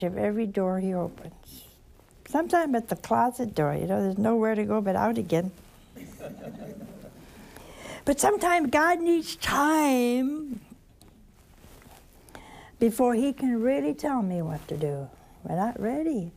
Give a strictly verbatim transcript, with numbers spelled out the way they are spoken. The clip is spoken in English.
of every door he opens. Sometimes at the closet door, you know, there's nowhere to go but out again. But sometimes God needs time before he can really tell me what to do. We're not ready.